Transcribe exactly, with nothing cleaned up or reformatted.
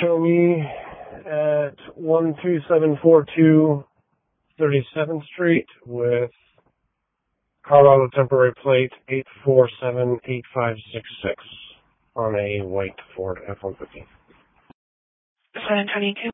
show me at one two seven four two thirty-seventh Street with Colorado temporary plate eight four seven eight five six six on a white Ford F one fifty. San Antonio two.